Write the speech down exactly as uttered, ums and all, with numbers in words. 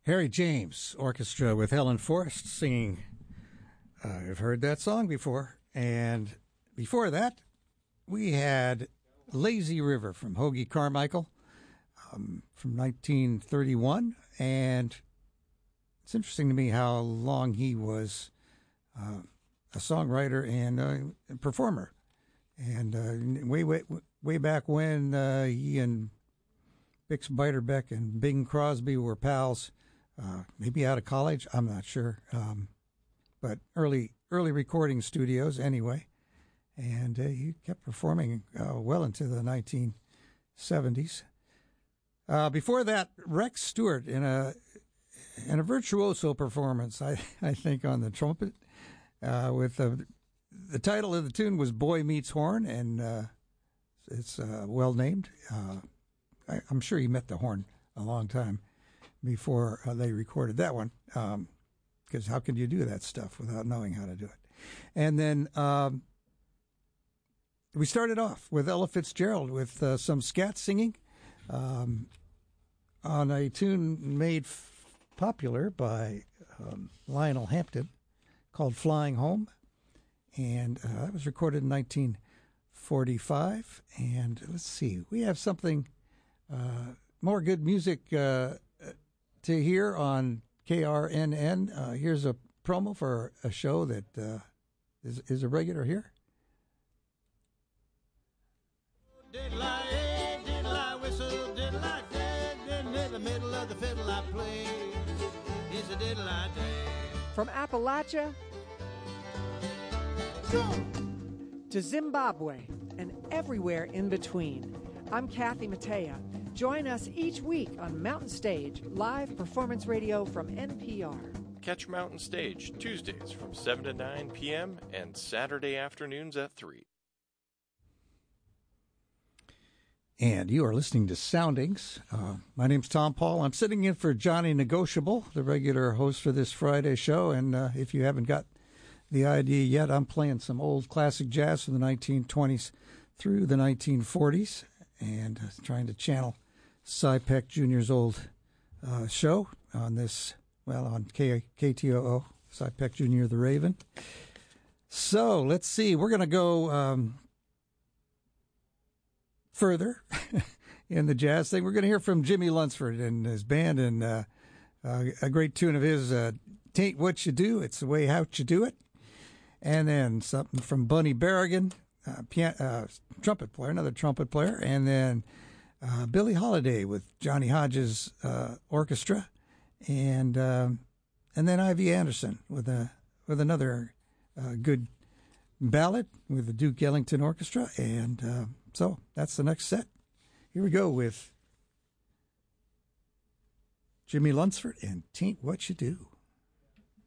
Harry James Orchestra with Helen Forrest singing. Uh, I've heard that song before. And before that, we had Lazy River from Hoagy Carmichael um, from nineteen thirty-one. And it's interesting to me how long he was uh, a songwriter and uh, a performer. And uh, way, way, way back when uh, he and Bix Beiderbecke and Bing Crosby were pals, uh, maybe out of college, I'm not sure. Um, but early early recording studios anyway. And uh, he kept performing uh, well into the nineteen seventies. Uh, before that, Rex Stewart in a in a virtuoso performance, I, I think, on the trumpet. Uh, with uh, the title of the tune was Boy Meets Horn, and uh, it's uh, well named. Uh, I, I'm sure he met the horn a long time before uh, they recorded that one, because um, how can you do that stuff without knowing how to do it? And then um, we started off with Ella Fitzgerald with uh, some scat singing um, on a tune made f- popular by um, Lionel Hampton called Flying Home. And uh, that was recorded in nineteen forty-five. And let's see, we have something uh, more good music uh, to hear on K R N N. Uh, here's a promo for a show that uh, is, is a regular here. Diddle I, eh, diddle I whistle, diddle I dead, in the middle of the fiddle I play, is a diddle I dead. From Appalachia to Zimbabwe and everywhere in between, I'm Kathy Mattea. Join us each week on Mountain Stage, live performance radio from N P R. Catch Mountain Stage Tuesdays from seven to nine p.m. and Saturday afternoons at three. And you are listening to Soundings. Uh, my name's Tom Paul. I'm sitting in for Johnny Negotiable, the regular host for this Friday show. And uh, if you haven't got the idea yet, I'm playing some old classic jazz from the nineteen twenties through the nineteen forties and uh, trying to channel Cy Peck Junior's old uh, show on this, well, on K- KTOO, Cy Peck Junior the Raven. So let's see. We're going to go um, further in the jazz thing. We're going to hear from Jimmy Lunceford and his band, and uh, uh, a great tune of his, uh, Tain't What You Do, It's the Way How You Do It. And then something from Bunny Berrigan, uh, piano, uh, trumpet player, another trumpet player. And then uh, Billie Holiday with Johnny Hodges uh, Orchestra. And um, and then Ivy Anderson with a with another uh, good ballad with the Duke Ellington Orchestra. And uh, so that's the next set. Here we go with Jimmy Lunceford and Tain't What You Do.